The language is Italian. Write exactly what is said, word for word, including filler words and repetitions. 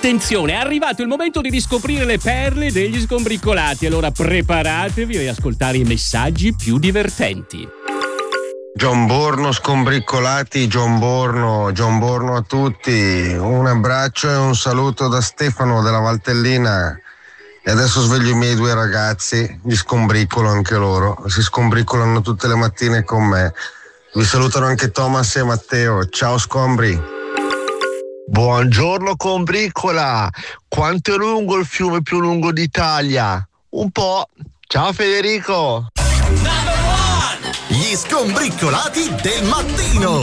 Attenzione, è arrivato il momento di riscoprire le perle degli sgombriccolati. Allora preparatevi ad ascoltare i messaggi più divertenti. Gianborno scombriccolati, Gianborno, Gianborno a tutti. Un abbraccio e un saluto da Stefano della Valtellina. E adesso sveglio i miei due ragazzi, li scombriccolo anche loro. Si scombriccolano tutte le mattine con me. Vi salutano anche Thomas e Matteo. Ciao scombri. Buongiorno combriccola, quanto è lungo il fiume più lungo d'Italia? Un po'. Ciao Federico. Gli skombrickolati del mattino.